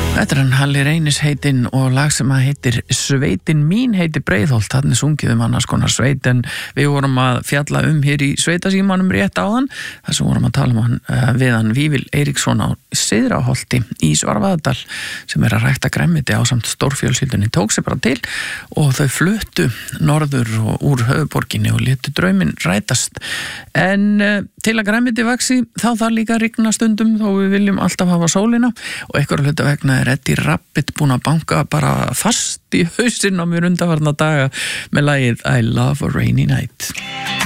Þetta hann Halli Reynis heitinn og lag sem að heitir Sveitin mín heitir Breiðholt, þannig sungið annars konar sveit en við vorum að fjalla hér í sveitasímanum rétt áðan þar sem vorum að tala hann við hann Vífil Eiríksson á Syðraholti í Svarfaðardal sem að rækta grænmeti ásamt stórfjölskyldunni tók sig bara til og þau fluttu norður og úr höfuborginni og létu drauminn rætast en til að grænmeti vaxi þá þarf líka að rigna stundum þó við viljum alltaf hafa sólina og einhverja hluta vegna Eddie Rabbit búin að banka bara fast í hausinn á mér undanfarna daga með lagið I Love a Rainy Night.